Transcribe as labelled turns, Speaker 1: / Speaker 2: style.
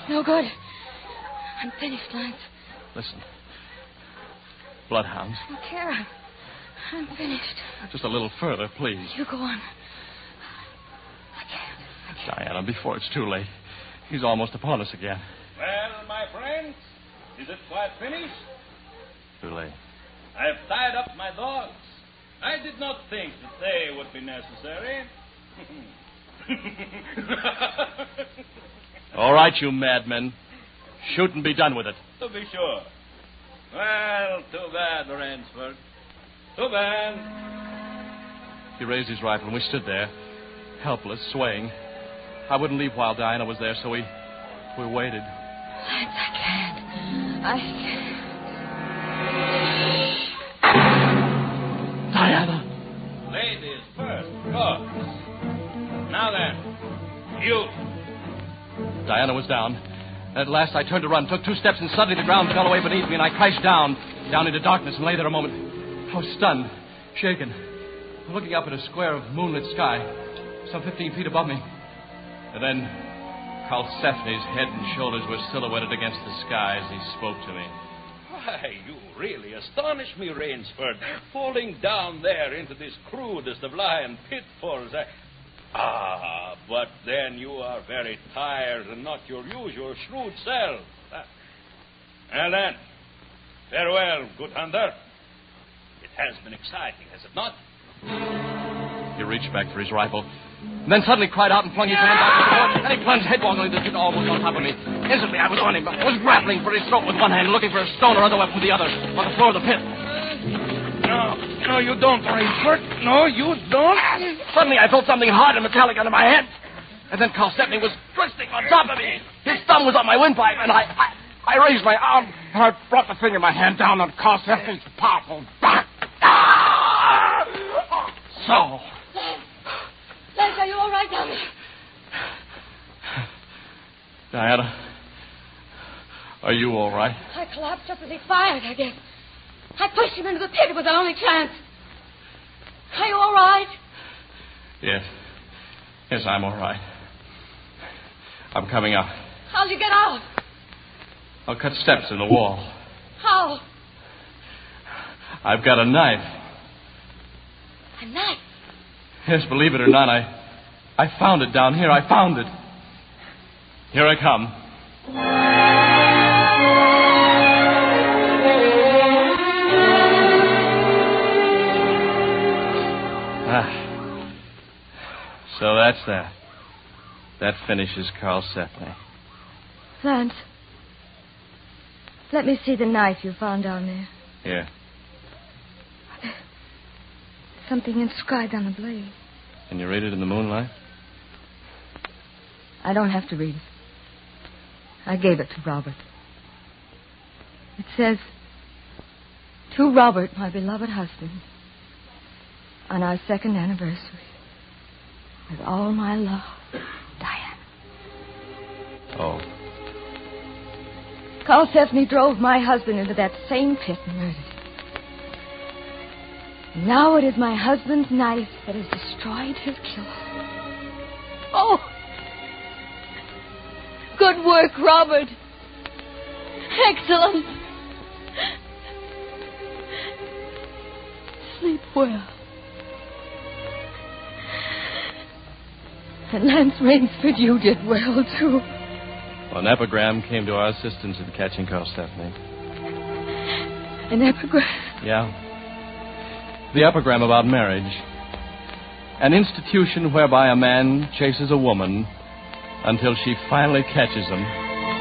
Speaker 1: No good. I'm finished, Lance.
Speaker 2: Listen. Bloodhounds.
Speaker 1: I don't care. I'm finished.
Speaker 2: Just a little further, please.
Speaker 1: You go on. I can't.
Speaker 2: Diana, before it's too late. He's almost upon us again.
Speaker 3: Well, my friends, is it quite finished?
Speaker 2: Too late.
Speaker 3: I've tied up my dogs. I did not think that they would be necessary.
Speaker 2: All right, you madmen. Shoot and be done with it.
Speaker 3: To be sure. Well, too bad, Rainsford. Too bad.
Speaker 2: He raised his rifle, and we stood there, helpless, swaying. I wouldn't leave while Diana was there, so we waited.
Speaker 1: Lance, I can't. I can't.
Speaker 2: Diana!
Speaker 3: Ladies first, of course. Now then, you.
Speaker 2: Diana was down. At last I turned to run, took 2 steps, and suddenly the ground fell away beneath me, and I crashed down into darkness, and lay there a moment. I was stunned, shaken, looking up at a square of moonlit sky, some 15 feet above me. And then Karlsefni's head and shoulders were silhouetted against the sky as he spoke to me.
Speaker 3: Why, you really astonish me, Rainsford. Falling down there into this crudest of lion pitfalls. But then you are very tired and not your usual shrewd self. Well then, farewell, good hunter. It has been exciting, has it not?
Speaker 2: He reached back for his rifle, and then suddenly cried out and flung his hand back to the porch, and he plunged headlong into the pit almost on top of me. Instantly, I was on him. I was grappling for his throat with one hand, looking for a stone or other weapon with the other, on the floor of the pit.
Speaker 3: No, you don't, Rainsford. No, you don't.
Speaker 2: Suddenly, I felt something hard and metallic under my head. And then Karlsefni was twisting on top of me. His thumb was on my windpipe, and I raised my arm, and I brought the finger of my hand down on Karlsefni's powerful back. So.
Speaker 1: Lance, are you all right down there?
Speaker 2: Diana, are you all right?
Speaker 1: I collapsed just as he fired, I guess. I pushed him into the pit. It was our only chance. Are you all right?
Speaker 2: Yes. Yes, I'm all right. I'm coming out.
Speaker 1: How'll you get out?
Speaker 2: I'll cut steps in the wall.
Speaker 1: How?
Speaker 2: I've got a knife.
Speaker 1: A knife?
Speaker 2: Yes, believe it or not, I found it down here. I found it. Here I come. So that's that. That finishes Karlsefni.
Speaker 1: Lance, let me see the knife you found down there.
Speaker 2: Here.
Speaker 1: Something inscribed on the blade.
Speaker 2: Can you read it in the moonlight?
Speaker 1: I don't have to read it. I gave it to Robert. It says, "To Robert, my beloved husband, on our 2nd anniversary, with all my love, Diana."
Speaker 2: Oh.
Speaker 1: Karlsefni drove my husband into that same pit and murdered him. Now it is my husband's knife that has destroyed his killer. Oh! Good work, Robert. Excellent. Sleep well. And Lance Rainsford, you did well, too.
Speaker 2: Well, an epigram came to our assistance in catching Karlsefni.
Speaker 1: An epigram?
Speaker 2: Yeah. The epigram about marriage. An institution whereby a man chases a woman until she finally catches him